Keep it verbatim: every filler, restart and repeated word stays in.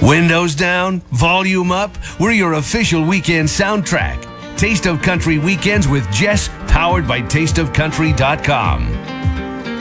Windows down, volume up. We're your official weekend soundtrack. Taste of Country Weekends with Jess, powered by taste of country dot com.